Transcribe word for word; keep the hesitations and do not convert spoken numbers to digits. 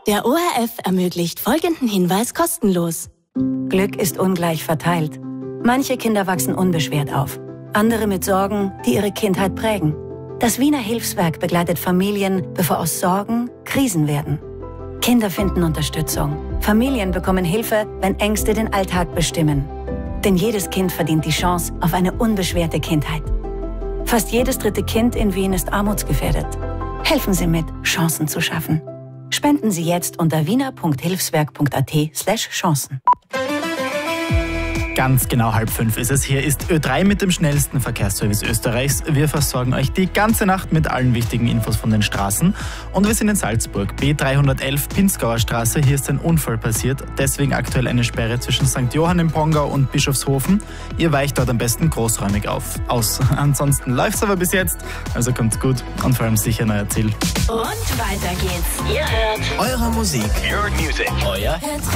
Der O R F ermöglicht folgenden Hinweis kostenlos. Glück ist ungleich verteilt. Manche Kinder wachsen unbeschwert auf, andere mit Sorgen, die ihre Kindheit prägen. Das Wiener Hilfswerk begleitet Familien, bevor aus Sorgen Krisen werden. Kinder finden Unterstützung. Familien bekommen Hilfe, wenn Ängste den Alltag bestimmen. Denn jedes Kind verdient die Chance auf eine unbeschwerte Kindheit. Fast jedes dritte Kind in Wien ist armutsgefährdet. Helfen Sie mit, Chancen zu schaffen. Spenden Sie jetzt unter wiener punkt hilfswerk punkt a t slash chancen. Ganz genau halb fünf ist es. Hier ist Ö drei mit dem schnellsten Verkehrsservice Österreichs. Wir versorgen euch die ganze Nacht mit allen wichtigen Infos von den Straßen. Und wir sind in Salzburg, B dreihundertelf Pinzgauer Straße. Hier ist ein Unfall passiert. Deswegen aktuell eine Sperre zwischen Sankt Johann im Pongau und Bischofshofen. Ihr weicht dort am besten großräumig auf, aus. Ansonsten läuft's aber bis jetzt. Also kommt's gut und vor allem sicher neuer Ziel. Und weiter geht's. Ihr hört Eure Musik. Your music. Euer Hit